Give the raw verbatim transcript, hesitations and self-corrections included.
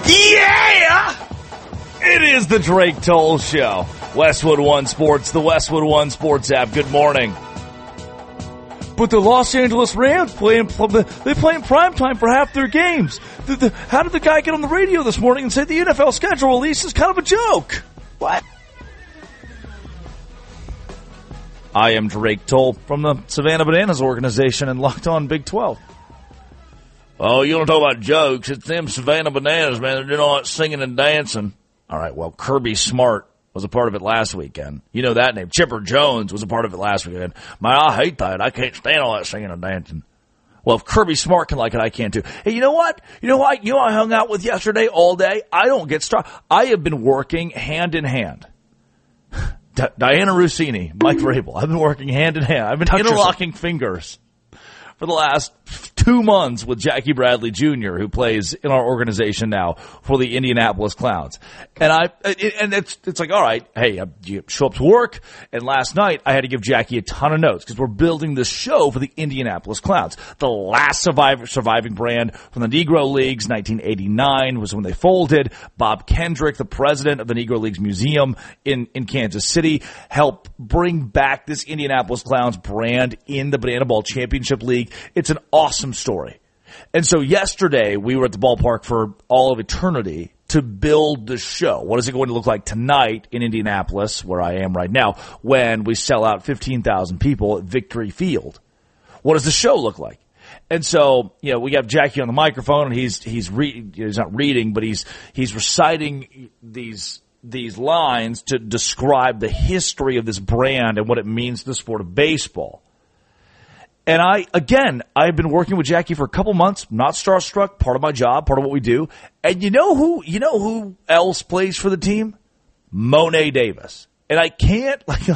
Yeah! It is the Drake Toll Show. Westwood One Sports, the Westwood One Sports app. Good morning. But the Los Angeles Rams play in, they play in primetime for half their games. The, the, how did the guy get on the radio this morning and say the N F L schedule release is kind of a joke? What? I am Drake Toll from the Savannah Bananas organization and Locked On Big twelve. Oh, you don't talk about jokes. It's them Savannah Bananas, man. They're doing all that singing and dancing. All right, well, Kirby Smart was a part of it last weekend. You know that name. Chipper Jones was a part of it last weekend. Man, I hate that. I can't stand all that singing and dancing. Well, if Kirby Smart can like it, I can too. Hey, you know what? You know what? You know what I hung out with yesterday all day? I don't get started. I have been working hand in hand. D- Diana Rossini, Mike Vrabel. I've been working hand in hand. I've been Touch interlocking yourself. fingers for the last two months with Jackie Bradley Junior, who plays in our organization now for the Indianapolis Clowns. And I, and it's, it's like, all right, hey, you show up to work. And last night I had to give Jackie a ton of notes because we're building this show for the Indianapolis Clowns. The last survivor, surviving brand from the Negro Leagues, nineteen eighty-nine was when they folded. Bob Kendrick, the president of the Negro Leagues Museum in, in Kansas City, helped bring back this Indianapolis Clowns brand in the Banana Ball Championship League. It's an awesome story. And so yesterday we were at the ballpark for all of eternity to build the show. What is it going to look like tonight in Indianapolis, where I am right now, when we sell out fifteen thousand people at Victory Field? What does the show look like? And so, you know, we have Jackie on the microphone, and he's he's re- he's not reading, but he's he's reciting these these lines to describe the history of this brand and what it means to the sport of baseball. And I, again, I've been working with Jackie for a couple months, not starstruck, part of my job, part of what we do. And you know who, you know who else plays for the team? Monet Davis. And I can't, like,